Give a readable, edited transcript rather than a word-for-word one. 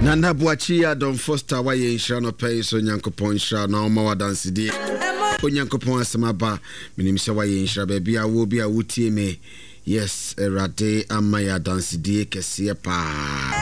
Nana Boachia Don Foster wa ye nshira no pay so Nyankopon nshira na oma wa dance die. Onyankopon asemaba minim se wa ye nshira ba bia wo bia wotie me. Yes, Erade amaya dance die kese pa.